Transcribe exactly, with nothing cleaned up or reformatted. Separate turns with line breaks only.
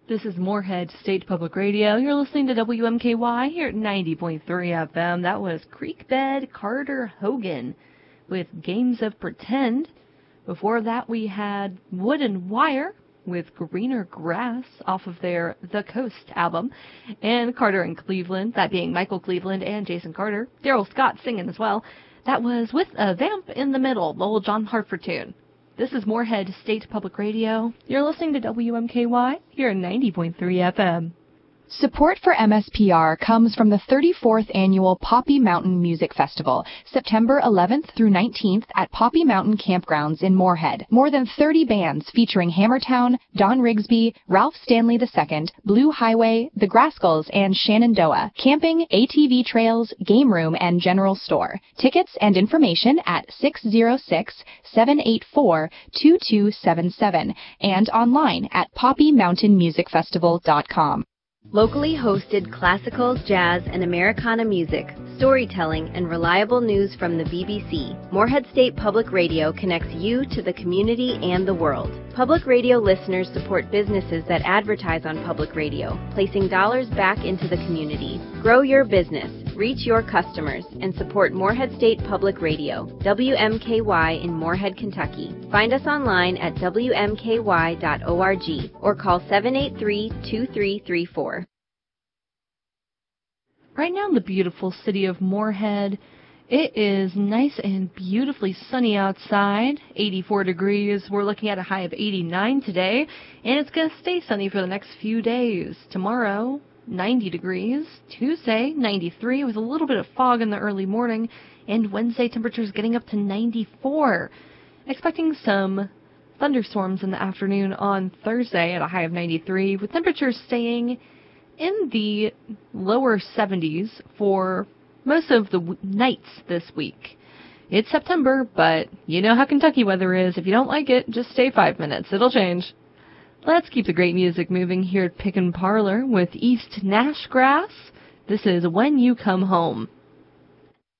This is Moorhead State Public Radio. You're listening to W M K Y here at ninety point three F M. That was Creekbed Carter Hogan with Games of Pretend. Before that, we had Wood and Wire with Greener Grass off of their The Coast album. And Carter and Cleveland, that being Michael Cleveland and Jason Carter. Daryl Scott singing as well. That was With a Vamp in the Middle, the old John Hartford tune. This is Moorhead State Public Radio. You're listening to W M K Y here at ninety point three F M.
Support for M S P R comes from the thirty-fourth Annual Poppy Mountain Music Festival, September eleventh through nineteenth at Poppy Mountain Campgrounds in Moorhead. More than thirty bands featuring Hammertown, Don Rigsby, Ralph Stanley the Second, Blue Highway, The Grascals, and Shenandoah. Camping, A T V trails, game room, and general store. Tickets and information at six oh six, seven eight four, two two seven seven and online at poppy mountain music festival dot com.
Locally hosted classical, jazz, and Americana music, storytelling, and reliable news from the B B C. Moorhead State Public Radio connects you to the community and the world. Public radio listeners support businesses that advertise on public radio, placing dollars back into the community. Grow your business, reach your customers, and support Moorhead State Public Radio, W M K Y in Moorhead, Kentucky. Find us online at w m k y dot org or call seven eight three, two three three four.
Right now in the beautiful city of Moorhead, it is nice and beautifully sunny outside, eighty-four degrees. We're looking at a high of eighty-nine today, and it's going to stay sunny for the next few days. Tomorrow, ninety degrees. Tuesday, ninety-three with a little bit of fog in the early morning, and Wednesday temperatures getting up to ninety-four. Expecting some thunderstorms in the afternoon on Thursday at a high of ninety-three, with temperatures staying in the lower seventies for most of the w- nights this week. It's September, but you know how Kentucky weather is. If you don't like it, just stay five minutes. It'll change. Let's keep the great music moving here at Pick and Parlor with East Nashgrass. This is When You Come Home.